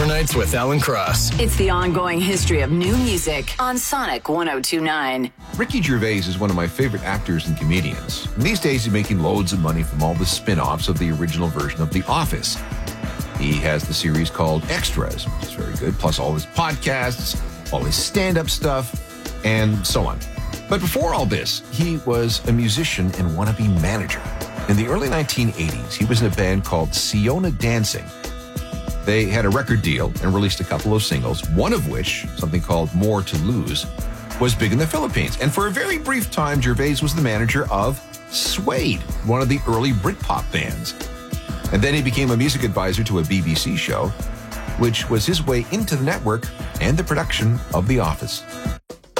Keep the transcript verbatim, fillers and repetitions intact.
Overnights with Alan Cross. It's the ongoing history of new music on Sonic one oh two point nine. Ricky Gervais is one of my favorite actors and comedians. And these days, he's making loads of money from all the spin-offs of the original version of The Office. He has the series called Extras, which is very good, plus all his podcasts, all his stand-up stuff, and so on. But before all this, he was a musician and wannabe manager. In the early nineteen eighties, he was in a band called Siona Dancing. They had a record deal and released a couple of singles, one of which, something called More to Lose, was big in the Philippines. And for a very brief time, Gervais was the manager of Suede, one of the early Britpop bands. And then he became a music advisor to a B B C show, which was his way into the network and the production of The Office.